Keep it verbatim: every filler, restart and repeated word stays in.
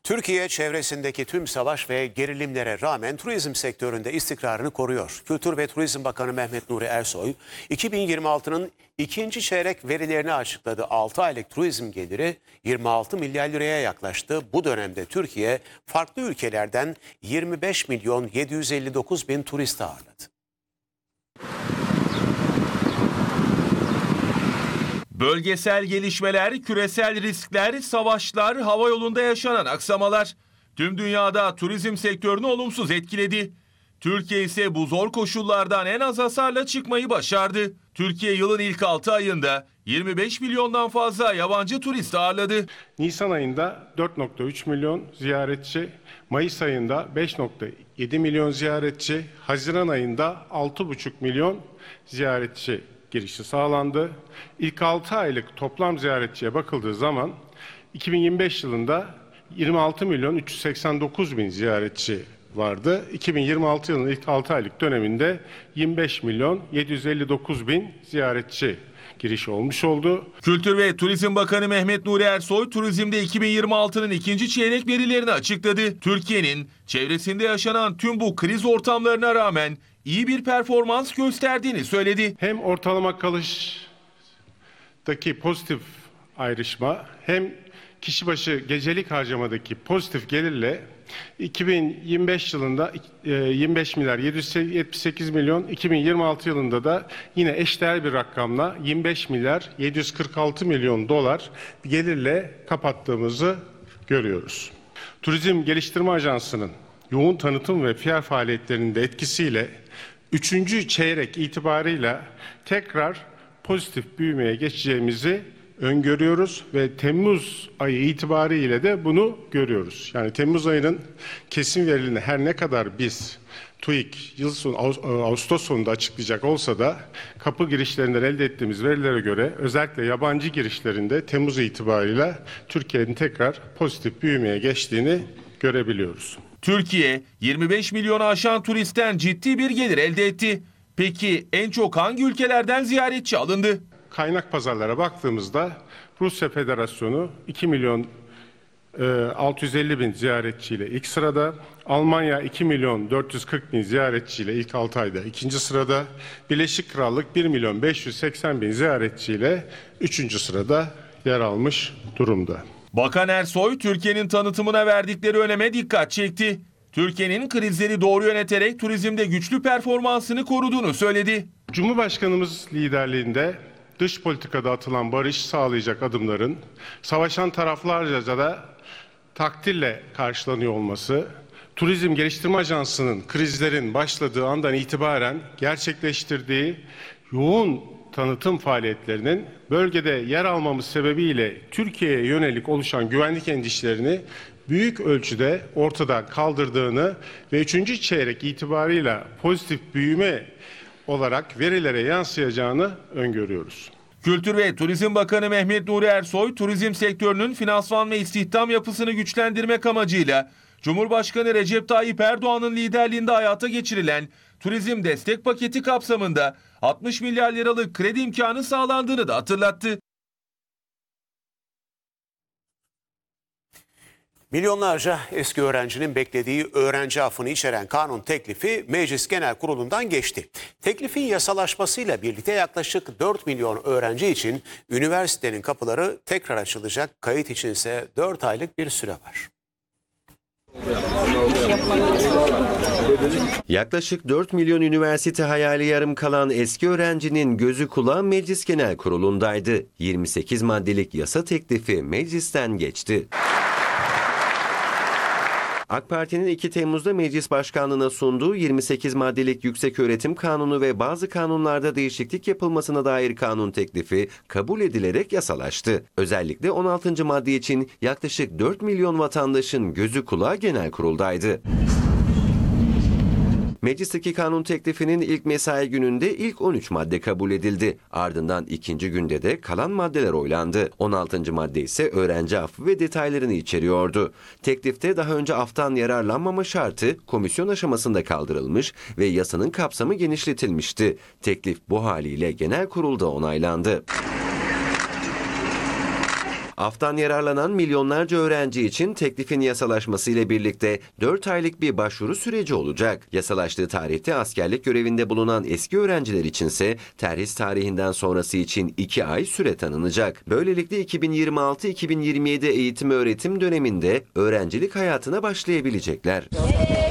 Türkiye çevresindeki tüm savaş ve gerilimlere rağmen turizm sektöründe istikrarını koruyor. Kültür ve Turizm Bakanı Mehmet Nuri Ersoy, iki bin yirmi altının ikinci çeyrek verilerini açıkladı. altı aylık turizm geliri yirmi altı milyar liraya yaklaştı. Bu dönemde Türkiye farklı ülkelerden yirmi beş milyon yedi yüz elli dokuz bin turist ağırladı. Bölgesel gelişmeler, küresel riskler, savaşlar, hava yolunda yaşanan aksamalar tüm dünyada turizm sektörünü olumsuz etkiledi. Türkiye ise bu zor koşullardan en az hasarla çıkmayı başardı. Türkiye yılın ilk altı ayında yirmi beş milyondan fazla yabancı turist ağırladı. Nisan ayında dört nokta üç milyon ziyaretçi, Mayıs ayında beş nokta yedi milyon ziyaretçi, Haziran ayında altı buçuk milyon ziyaretçi girişi sağlandı. İlk altı aylık toplam ziyaretçiye bakıldığı zaman iki bin yirmi beş yılında yirmi altı milyon üç yüz seksen dokuz bin ziyaretçi vardı. iki bin yirmi altı yılının ilk altı aylık döneminde yirmi beş milyon yedi yüz elli dokuz bin ziyaretçi giriş olmuş oldu. Kültür ve Turizm Bakanı Mehmet Nuri Ersoy, turizmde iki bin yirmi altının ikinci çeyrek verilerini açıkladı. Türkiye'nin çevresinde yaşanan tüm bu kriz ortamlarına rağmen iyi bir performans gösterdiğini söyledi. Hem ortalama kalıştaki pozitif ayrışma hem kişi başı gecelik harcamadaki pozitif gelirle iki bin yirmi beş yılında yirmi beş milyar yedi yüz yetmiş sekiz milyon, iki bin yirmi altı yılında da yine eşdeğer bir rakamla yirmi beş milyar yedi yüz kırk altı milyon dolar gelirle kapattığımızı görüyoruz. Turizm Geliştirme Ajansı'nın yoğun tanıtım ve P R faaliyetlerinin de etkisiyle üçüncü çeyrek itibarıyla tekrar pozitif büyümeye geçeceğimizi öngörüyoruz ve Temmuz ayı itibariyle de bunu görüyoruz. Yani Temmuz ayının kesin verilerini her ne kadar biz TÜİK yıl sonu Ağustos sonunda açıklayacak olsa da kapı girişlerinden elde ettiğimiz verilere göre özellikle yabancı girişlerinde Temmuz itibariyle Türkiye'nin tekrar pozitif büyümeye geçtiğini görebiliyoruz. Türkiye yirmi beş milyonu aşan turistten ciddi bir gelir elde etti. Peki en çok hangi ülkelerden ziyaretçi alındı? Kaynak pazarlara baktığımızda Rusya Federasyonu iki milyon altı yüz elli bin ziyaretçiyle ilk sırada, Almanya iki milyon dört yüz kırk bin ziyaretçiyle ilk altı ayda ikinci sırada, Birleşik Krallık bir milyon beş yüz seksen bin ziyaretçiyle üçüncü sırada yer almış durumda. Bakan Ersoy, Türkiye'nin tanıtımına verdikleri öneme dikkat çekti. Türkiye'nin krizleri doğru yöneterek turizmde güçlü performansını koruduğunu söyledi. Cumhurbaşkanımız liderliğinde dış politikada atılan barış sağlayacak adımların savaşan taraflarca da takdirle karşılanıyor olması, Turizm Geliştirme Ajansı'nın krizlerin başladığı andan itibaren gerçekleştirdiği yoğun tanıtım faaliyetlerinin bölgede yer almamız sebebiyle Türkiye'ye yönelik oluşan güvenlik endişelerini büyük ölçüde ortadan kaldırdığını ve üçüncü çeyrek itibarıyla pozitif büyüme olarak verilere yansıyacağını öngörüyoruz. Kültür ve Turizm Bakanı Mehmet Nuri Ersoy, turizm sektörünün finansman ve istihdam yapısını güçlendirmek amacıyla Cumhurbaşkanı Recep Tayyip Erdoğan'ın liderliğinde hayata geçirilen turizm destek paketi kapsamında altmış milyar liralık kredi imkanı sağlandığını da hatırlattı. Milyonlarca eski öğrencinin beklediği öğrenci affını içeren kanun teklifi Meclis Genel Kurulu'ndan geçti. Teklifin yasalaşmasıyla birlikte yaklaşık dört milyon öğrenci için üniversitenin kapıları tekrar açılacak. Kayıt için ise dört aylık bir süre var. Yaklaşık dört milyon üniversite hayali yarım kalan eski öğrencinin gözü kulağı Meclis Genel Kurulu'ndaydı. yirmi sekiz maddelik yasa teklifi meclisten geçti. AK Parti'nin iki Temmuz'da Meclis Başkanlığı'na sunduğu yirmi sekiz maddelik Yükseköğretim Kanunu ve bazı kanunlarda değişiklik yapılmasına dair kanun teklifi kabul edilerek yasalaştı. Özellikle on altıncı madde için yaklaşık dört milyon vatandaşın gözü kulağı genel kuruldaydı. Meclisteki kanun teklifinin ilk mesai gününde ilk on üç madde kabul edildi. Ardından ikinci günde de kalan maddeler oylandı. on altıncı madde ise öğrenci affı ve detaylarını içeriyordu. Teklifte daha önce aftan yararlanmama şartı komisyon aşamasında kaldırılmış ve yasanın kapsamı genişletilmişti. Teklif bu haliyle genel kurulda onaylandı. Af'tan yararlanan milyonlarca öğrenci için teklifin yasalaşması ile birlikte dört aylık bir başvuru süreci olacak. Yasalaştığı tarihte askerlik görevinde bulunan eski öğrenciler içinse terhis tarihinden sonrası için iki ay süre tanınacak. Böylelikle iki bin yirmi altı iki bin yirmi yedi eğitim öğretim döneminde öğrencilik hayatına başlayabilecekler.